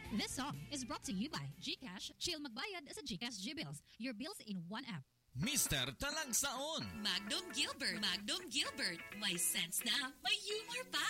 This song is brought to you by GCash. Chill magbayad sa GCash GBills. Your bills in one app. Mr. Talagsaon. Magnum Gilbert. May sense na, may humor pa.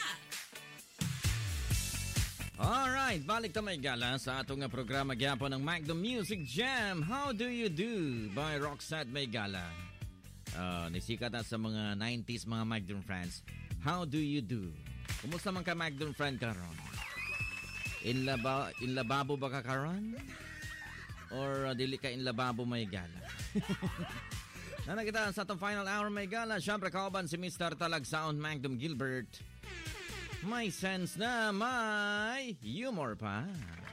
Alright, balik ta may gala sa atong programa gyapon ng Magnum Music Jam. How Do You Do by Roxette May Gala. Nisikat na sa mga 90s mga Magnum friends. How do you do? Kumusta man ka Magnum friend karon? In lababo ba ka karon? Or dili ka in lababo may gala? Nanakita sa atong final hour may gala. Siyempre kauban si Mr. Talagsaon Magnum Gilbert. May sense na may humor pa.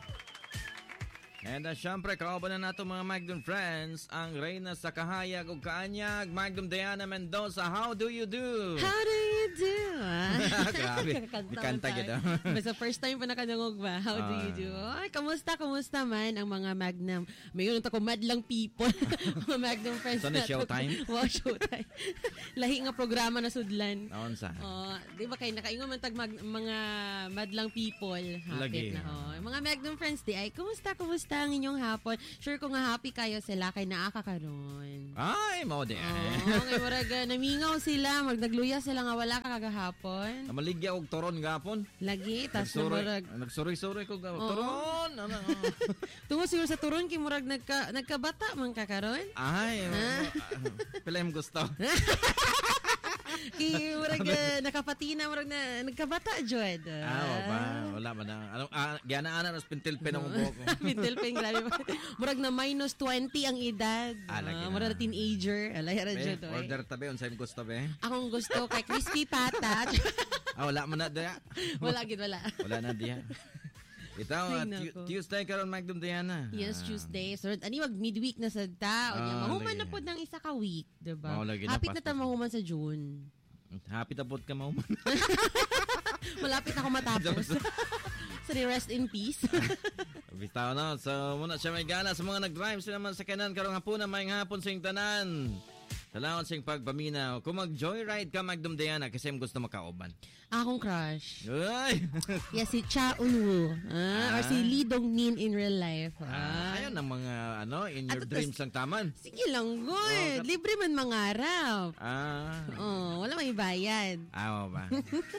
And siyempre, kauban na nato mga Magnum friends, ang reyna sa kahayag o kaanyag, Magnum Diana Mendoza. How do you do? How do you do? Grabe, ikanta kita. Basta first time pa nakanangog ba? How do you do? Ay, kamusta man ang mga Magnum? Mayroon ako madlang people. Mga Magnum friends. So na showtime? Wow, showtime. Lahi nga programa na sudlan. Naon sa? Di ba kayo nakaingon man tag mga madlang people. Hapit na. Mga Magnum friends di ay, kumusta ang inyong hapon? Sure ko nga happy kayo sila kay naakakaroon. Ay, mo di. Ngay murag namingaw sila, nagluya sila nga wala ka kagahapon. Namaligya og toron gapon. Lagi tas murag nagsuroy-suroy ko toron. Tungo siguro sa turon kay murag nagkabata man ka karon. Ay, pila yung gusto. Kay murag nakapatina murag na nagkabata jud. Wala man na. Gianaan na pintilpin ang buhok ko. Pintilpin grabe. Murag na minus 20 ang edad. Murag na teenager. Alay ra jud. Order tabi unsay gusto be? Akong gusto kay crispy pata. Wala man na diya. Wala gid wala. Wala na diya. Ito, Tuesday karon Magnum Diana. Yes, Tuesday. So, wag midweek na sa tao. Mahuman na po ng isa ka week. Diba? Hapit na tayo mahuman sa June. Hapit na po ka mahuman. Malapit na ako matapos. So, rest in peace. Bitaw na. So, muna siya may gana sa mga nag-drive sila man sa kanan. Karong hapon na may hapon sa tanan. Salamat sa pagpaminaw. Kung mag-joyride ka, Magnum Diana, kasi gusto makauban. Akong crush. Ay! Yes, si Cha Eun-woo. Or si Lee Dong-min in real life. Ayun ang mga, in your dreams lang taman. Sige lang, good. Libre man mangarap. Wala may bayad. Ba?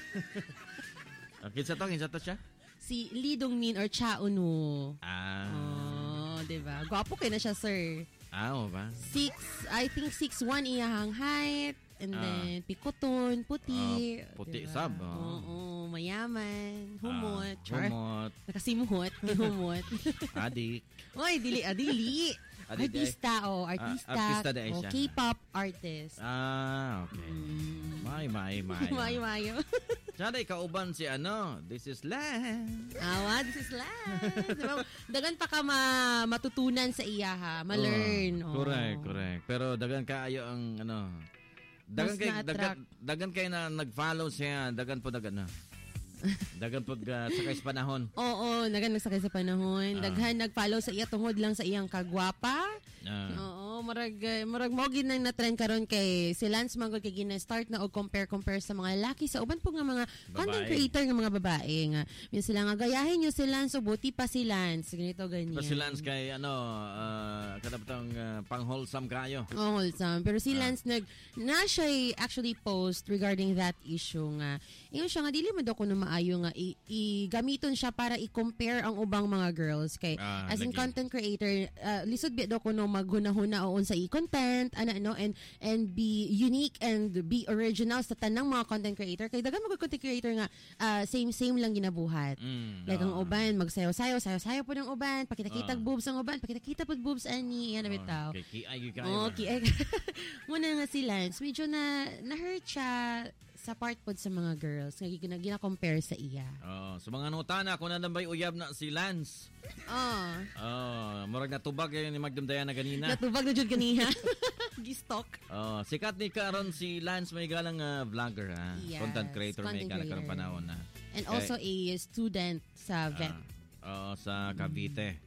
Kinsa to siya? Si Lee Dong-min or Cha Eun-woo. Diba? Gwapo kayo na siya, sir. Ba? I think 6'1" iyahang height. And then, pikuton, puti. Puti, diba? sab. Oo, mayaman. Humot. Humot. Nakasimuhot. Humot. Adik. Oy, dili. Artista, artista dahil siya. K-pop artist. Okay. Mayo. Sada kauban si This is Lance. This is Lance. Diba? Dagan pa ka matutunan sa iya ha. Ma-learn. Correct. Pero dagan kaayo ang dagan kay na nag-follow siya. Dagan na. Dagan po sakay sa panahon. Oo, nagsakay sa panahon. Daghan nag-follow sa iya tungod lang sa iyang kagwapa. Oo, murag mo gid nang na-trend karon kay si Lance Manggol kay gina-start na og compare sa mga lalaki sa uban po nga mga content creator nga mga babae nga. Min sila nga gayahin niyo si Lance o buti pa si Lance ganito ganyan. Pa si Lance kay kadaptang pang-wholesome kayo. Wholesome. Pero si Lance na siya actually post regarding that issue nga. Ingon siya nga dili man daw kuno maayo nga igamiton siya para i-compare ang ubang mga girls kay as in content creator lisod bi daw kuno maghuna-huna o unsa i-content and be unique and be original sa tanang mga content creator kay dagan mga content creator nga same lang ginabuhat. Like ang uban magsayaw-sayaw po ng uban, pakita-kitag boobs ang uban, pakita-kita pud boobs ani yan na bitaw. Okay. Muna nga si Lance medyo na-hurt siya sa part pod sa mga girls nga gina-compare sa iya. So mga notana kung nanambay uyab na si Lance. Murag natubag ni Magnum Diana ganina. Natubag na jud ganiha. Gistok. Sikat ni karon si Lance may galang vlogger Yes, content creator may galang karon panahon na. And also a student sa VET. Sa Cavite.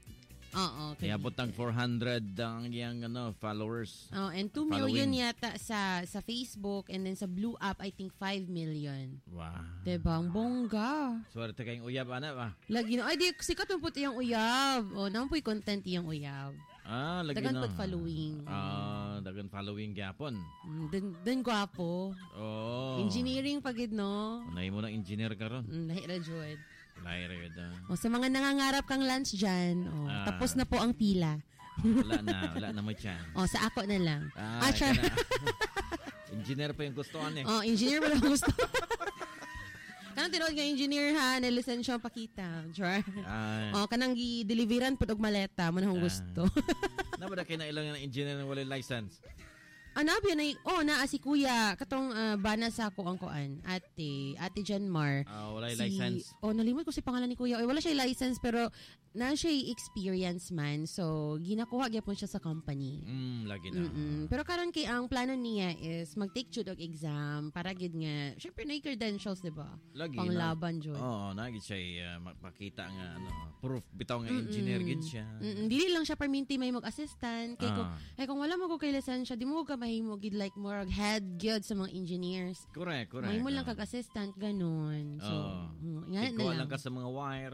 Oo. Iabot ng 400 ang iyang followers. Oh, and 2 million yata sa Facebook, and then sa Blue App I think 5 million. Wow. Diba? Ang bongga. Swerte kayong uyab, ana ba? Lagi no. Ay, di, sikat mo po iyang uyab. O, naman po'y content iyang uyab. Lagi Dagan na. po't following. Dagan following gyapon. Dun gwapo. Oh. Engineering pagid, no? Unay mo na engineer ka ron. Lahi ra jud. Lahi ra yun. O, sa mga nangangarap kang lunch dyan, tapos na po ang pila. Wala na mo dyan. O, sa ako na lang. Char. Engineer pa yung gustuhan eh. O, engineer mo lang gusto. Kanang tinuod nga engineer ha, na lisensya ang pakita. Sure. O, kanang gi-deliveran po og maleta mo na kung gusto. Nabada kayo na ilang ng engineer na wala license? Anabya na si Kuya katong bana sa ako ang kuan Ate Janmar. Wala license. Nalimot ko si pangalan ni Kuya. Wala siya license pero na siya experience man. So ginakuha gyapon siya sa company. Lagi na. Pero karon kay ang plano niya is mag-take jud og exam para gid nga syempre na credentials, di ba? Panglaban jud. Nagi siya makita nga proof bitaw nga engineer gid siya. Dili lang siya perminti may mag-assistant kay kung wala mo ko kay lisensya di mo ka mahimo gid like more head gyud sa mga engineers. Correct. Mahimo lang kag assistant ganun. So, nga na lang ka sa mga wire.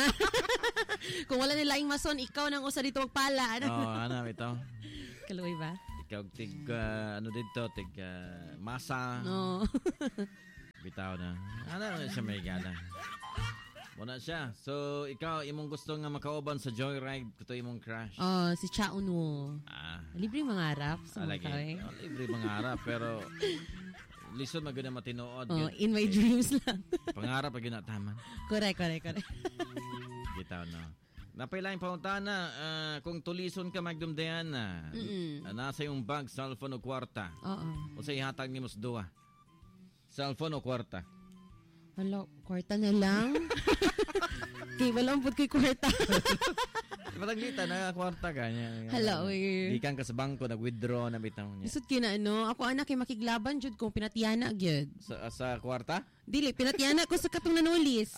Kung wala nila ing mason, ikaw nang usa dito magpala. Ito. Kaluoy ba? Ikaw dito, masa. No. Bitaw na. Siya may gana. Muna siya. So, ikaw, imong gusto nga makauban sa Joyride, kuto imong crush. Si Chauno. Libre mangarap sa mga kaway. Libre mangarap, pero lisod maganda matinood. In my dreams lang. Pangarap pag ginataman. Correct. Bitaw na. Napailaing pautana, kung tulison ka magdumdayan na, nasa yung bag, cellphone o kwarta. O sa ihatag ni Musdua. Cellphone o kwarta? Hala, kwarta na lang? Kay walang pud ko'y kwarta. Pataglita na kwarta ka niya. Hala, weird. Di kang ka sa bangko, nag-withdraw na bitaw niya. Isod kina ako anak kay makiglaban jud kung pinatiyana gyud. Sa kwarta? Dili, pinatiyana ko sa katong nanulis.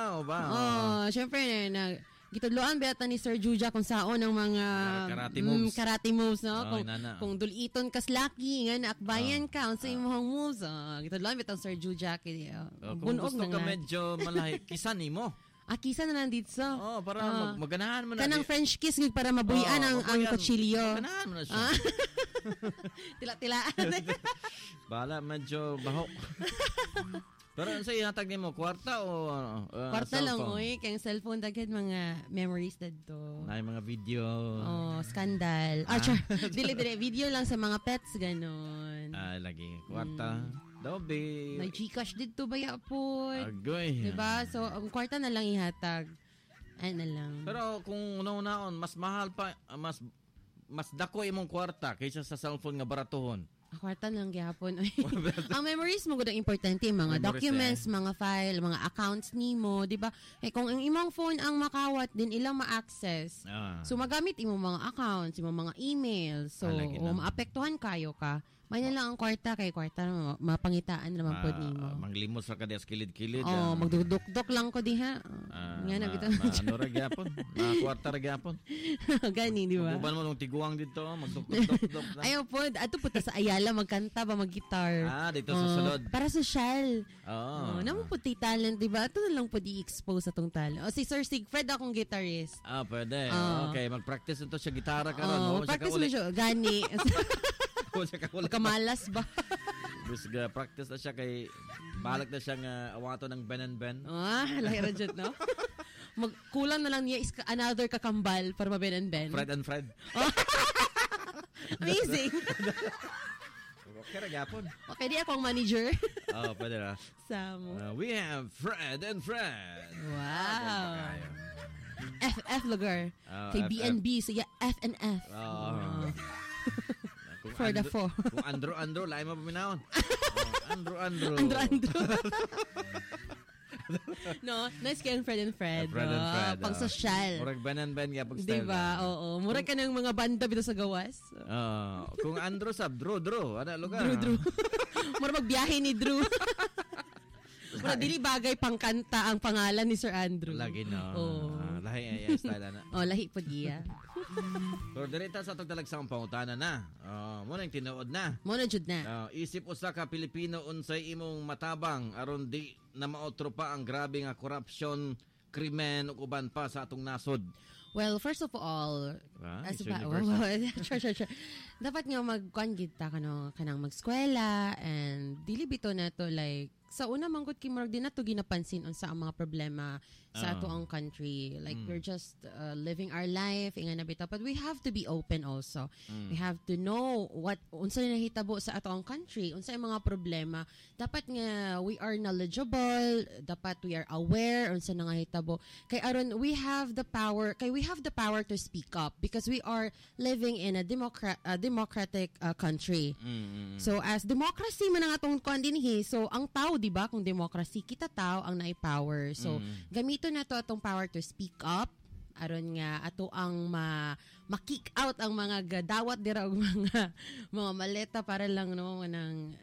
Syempre gitudloan beta ni Sir Juja kung saon ang mga karate moves no. Kung duliton kas lucky nga naakbayan ka unsa imong moves. Gitudloan beta Sir Juja kay kung gusto ka medyo malahi kisan nimo. Kisa na nandito. Para maganahan mo na. Kanang French kiss para mabuyan ang kutsilyo. Maganahan mo na siya. Tila-tilaan. Bala, medyo bahok. Pero ano sa ihatag mo? Kwarta o kwarta lang, cellphone? Kaya cellphone daghan mga memories dadto. Ay, mga video. Scandal. Dili. Video lang sa mga pets, ganon. Lagi. Kwarta. Dobe. May Gcash dito baya po. Agoy. Diba? So, ang kwarta na lang ihatag. Ay na lang. Pero kung una-unaon, mas mahal pa, mas dako imong kwarta kaysa sa cellphone nga baratuhon. Kwarta lang gyapon. Ang memories mo gud ang importante, mga documents, mga file, mga accounts nimo, di ba? Kung ang imong phone ang makawat din ilang ma-access. So magamit imong mga accounts, imong mga emails. So maapektuhan kayo ka. May na lang ang kwarta kay kwarta mapangitaan naman pod nimo. Manglimos ra ka des kilid-kilid. Magduduk-duk lang ko diha. Nga na bitaw. Ano ra gyapon? Kwarta ra gyapon. Gani di ba? Uban mo nung tiguang dito, magduk-duk. Ayaw pod, ato po ta sa Ayala magkanta ba mag-guitar. Dito sa sulod. Para social. Namo pod ti talent di ba? Ato na lang pod i-expose atong talent. Si Sir Sigfred akong guitarist. Pwede. Okay, mag-practice nito siya gitara karon. Practice mo siya. Gani. Kamalas ba? Busga practice na siya kay balak na siyang awato ng Ben and Ben. Lahira dyan, no? Kulang na lang niya is another kakambal para ma Ben and Ben. Fred and Fred. Amazing. Okay ra gyapon. Okay, di akong manager. Pwede na. Samo. We have Fred and Fred. Wow. FF lugar. Kay BNB, so F and F. For the four. Kung Andro, lain mo paminahon. Andro. No, nice kayong Fred and Fred. Fred and Fred. Pang social. Murag Ben and Ben yapag style. Diba? Oo. Murag ka ng mga banda bito sa gawas. Kung Andro sab, Drew. Ano lugar? Drew. Murag magbiyahe ni Drew. Pero dili bagay pang kanta ang pangalan ni Sir Andrew. Lagi no. Oh. Lahi ay style na. Oh, lahi po diya. Pero direta sa itong talagsang pangutana na. Muna yung tinuod na. Muna jud na. Isip usa ka Pilipino unsay imong matabang aron di na maotro pa ang grabe nga korupsyon, krimen ug uban pa sa atong nasod. Well, first of all, Miss Universe. sure. Dapat nga magkuan gid ta kanang magskwela and dili bito na to like sa una manggod kay murag din nato ginapansin unsa ang mga problema sa ato ang country. Like we're just living our life inga na bitaw, but we have to be open also. We have to know what unsa na nahitabo sa ato ang country, unsa ang mga problema. Dapat nga we are knowledgeable, dapat we are aware unsa na nahitabo. Kay aron we have the power to speak up because we are living in a democratic country. So as democracy man ang atong kuan dinhi, so ang tao di ba kung democracy kita tao ang naay-power. So gamiton nato atong power to speak up aron nga ato ang ma-kick out ang mga gadawat dira og mga maleta para lang no ang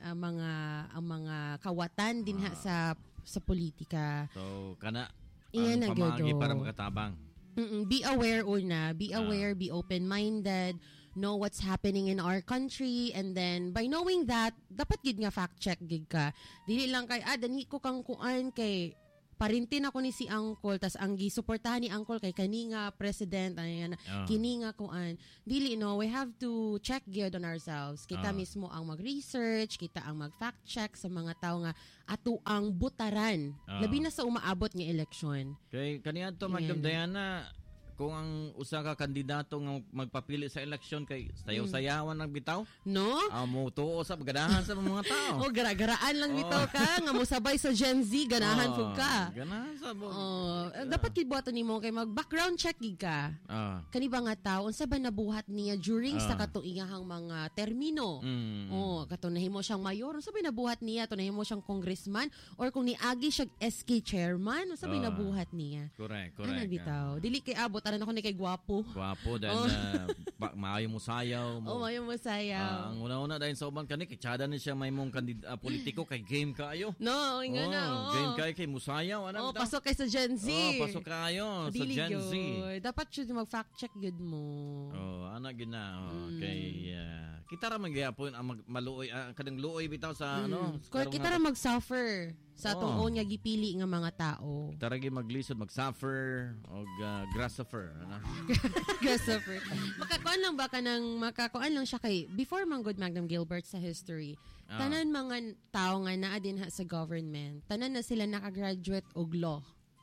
mga kawatan dinha sa politika. So kana ang pamagi para makatabang. Be aware una, be aware, be open-minded, know what's happening in our country, and then by knowing that, dapat gid nga fact check gid ka. Dili lang kay dani ko kang kuan kay parintin ako ni si Uncle tas ang gisuportahan ni Uncle kay kani nga president kini nga kuan. Dili no, we have to check gyud on ourselves. Kita mismo ang mag-research, kita ang mag-fact check sa mga tao nga ato ang butaran. Labi na sa umaabot nga eleksyon. Kay kaniadto Madam Diana, kung ang usa ka kandidato nga magpapili sa eleksyon kay sayaw-sayawan ang bitaw? No? Mo tuo sa ganahan sa mga tao. Gara-garaan lang bitaw ka nga mosabay sa Gen Z, ganahan pug ka. Ganahan sa dapat gid buhaton nimo kay mag-background check gid ka. Kani ba nga tawo unsa ba nabuhat niya during sa katuigahang mga termino? Kato nahimo siyang mayor, unsa ba nabuhat niya? To nahimo siyang congressman or kung niagi siya SK chairman, unsa ba nabuhat niya? Correct. Ano bitaw? Dili kay abot tanan ako ni kay gwapo. Gwapo dahil maayo mo sayaw mo. Maayo mo sayaw. Ang una-una dahil sa uban kani kay tsada ni siya may mong politiko kay game kaayo. No, inga na. Game kay musayaw pasok kay sa Gen Z. Pasok kaayo sa Gen Z. Dapat jud mag-fact check gud mo. Ana gid na. Kay kita ra magyapon ang maluoy kadang luoy bitaw sa kita ra mag-suffer sa atong own nga gipili nga mga tao. Kita ra maglisod, mag-suffer og grasshopper. Grasshopper. Makakuan lang siya kay before manggod Magnum Gilbert sa history. Tanan mga tao nga naa din sa government. Tanan na sila nakagraduate og law.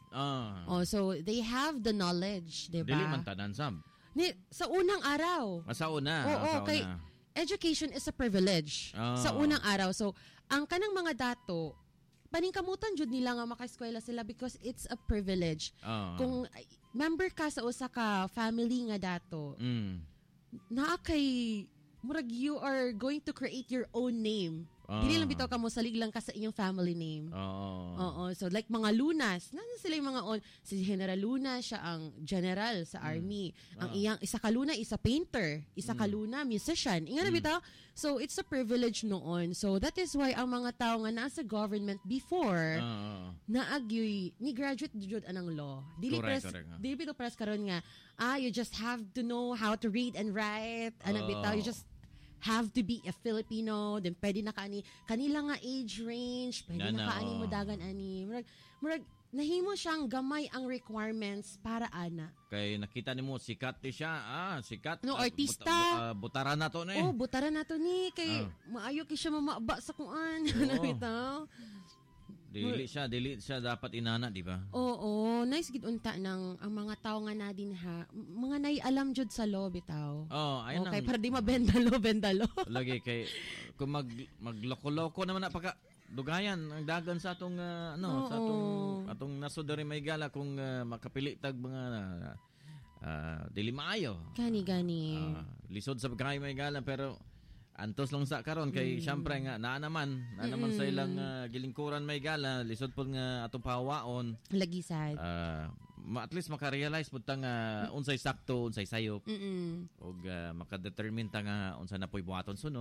So they have the knowledge, di ba? Dili man tanan sab. Sa unang araw. Sa una. Okay. Education is a privilege. Sa unang araw. So, ang kanang mga dato, paningkamutan jud nila nga makaeskwela sila because it's a privilege. Kung member ka sa usa ka family nga dato, naa kay murag you are going to create your own name. Dili lang bitaw ka mo salig lang ka sa inyong family name. So like mga Lunas, nasa sila yung mga si General Luna, siya ang general sa army. Ang iyang isa ka Luna, isa painter, isa ka Luna, musician. Inga na bitaw? So it's a privilege noon. So that is why ang mga tao nga nasa government before naagyoy ni graduate jud anang law. Dili bitaw press karon nga you just have to know how to read and write. Bitaw you just have to be a Filipino, then pwede na kanila nga age range, pwede na kaani mo dagan ani. Murag nahimo siyang gamay ang requirements para ana. Kay nakita nimo sikat ni siya, sikat. No, artista. Butaran na to ni. Butaran na to ni kay maayo kay siya mamaba sa kuan. Ano bitaw? Dili siya dapat inana, di ba? Oo, nice gid unta nang ang mga tao nga na din mga naialam jud sa law bitaw. Ayun okay, para di mabendalo. Lagi kay kung magloko-loko naman na pagka dugayan ang dagan sa atong sa atong nasod diri Maygala kung makapili tag mga dili maayo. Gani. Lisod sa pagkahay Maygala pero antos lang sa karon kay syempre nga naa naman sa ilang gilingkuran Maygala lisod pud nga atong pahawaon lagisad. At least maka-realize pud ta nga unsay sakto unsay sayop og maka-determine ta nga unsa na poy buhaton sunod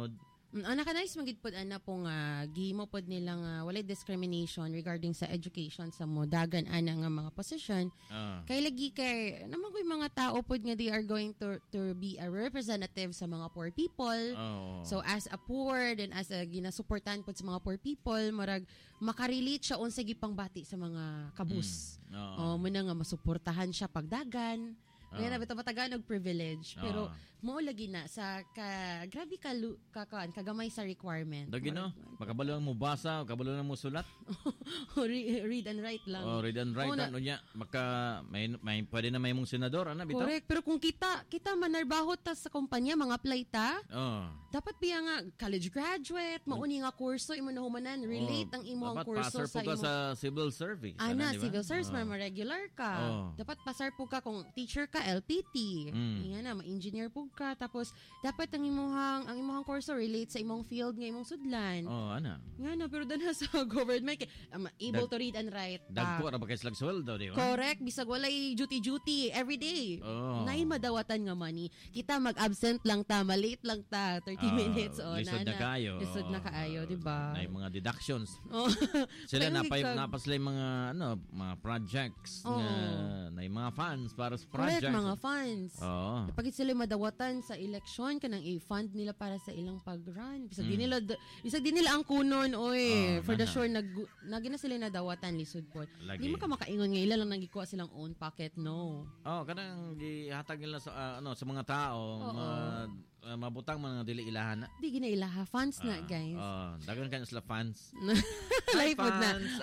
Ang naka-nice magid pod ana pong gihimo pod nilang walay discrimination regarding sa education sa modagan ana nga mga position. Kay lagi kay naman ko'y mga tao pod nga they are going to be a representative sa mga poor people. So as a poor then as a ginasuportahan pod sa mga poor people, murag makarelate siya unsa gipangbati sa mga kabus. Muna nga masuportahan siya pagdagan. Ngayon na bitaw matagaan og privilege pero mao lagi na sa grabe kagamay sa requirement. Dagi no, makabalo mo basa, makabalo na mo sulat. Read and write lang. Read and write ano nya, may pwede na may mong senador ana bitaw. Correct, pero kung kita manarbaho ta sa kumpanya, mga apply ta. Dapat biya nga college graduate, mauni nga kurso imo nahumanan, relate ang imong kurso sa imo. Dapat pasar po ka sa civil service. Civil service ma-regular ka. Dapat pasar po ka kung teacher ka, LPT. Yan na, ma-engineer po ka. Tapos, dapat ang imong kurso relate sa imong field nga imong sudlan. Ana. Nga na, pero dana sa government, able to read and write. Dagpo ra ba kay slag sweldo, di ba? Correct. Bisag walay duty every day. Nay madawatan nga money. Kita mag-absent lang ta, malate lang ta, 30 minutes. Lisod na kayo. Lisod na kaayo, di ba? Nay mga deductions. Sila napaslay mga mga projects nga nay mga funds para sa project. Correct, mga funds. Pag sila madawatan sa election kanang i-fund nila para sa ilang pag-run. Bisag di nila ang kunon for the sure nagina sila nadawatan lisod po. Di mo ka makaingon nga ila lang nagikuha silang own pocket, no. Kanang gihatag nila sa sa mga tao, mabutang mga dili ilahan na. Di ginailaha funds na, guys. Dagan kan sila fans. Life na.